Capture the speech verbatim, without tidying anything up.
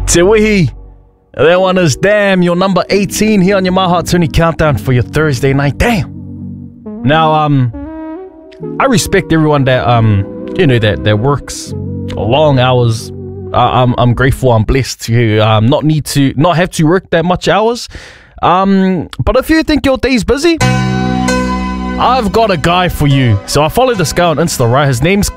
Te Wihi. That one is Damn, your number eighteen here on your My Heart Tune Countdown for your Thursday night. Damn. Now, um, I respect everyone that, um, you know, that, that works long hours. I, I'm, I'm grateful, I'm blessed to um, not need to, not have to work that much hours. Um, but if you think your day's busy, I've got a guy for you. So I follow this guy on Insta, right? His name's